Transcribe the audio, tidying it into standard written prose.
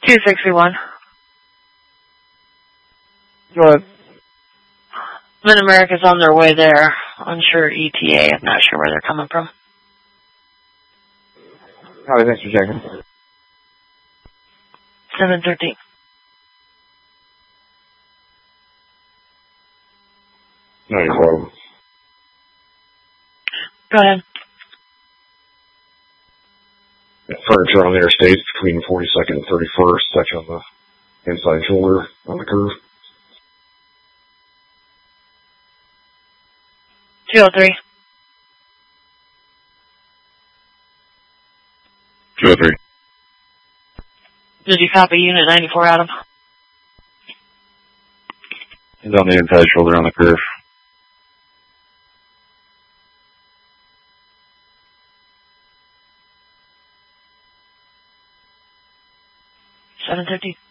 261. Go ahead. Mid-America's on their way there. Unsure ETA. I'm not sure where they're coming from. Copy, thanks for checking. 713. No problem. Go ahead. Furniture on the interstate between 42nd and 31st, section on the inside shoulder on the curve. 203. 203. Did you copy Unit 94, Adam? He's on the inside shoulder on the curve. $750.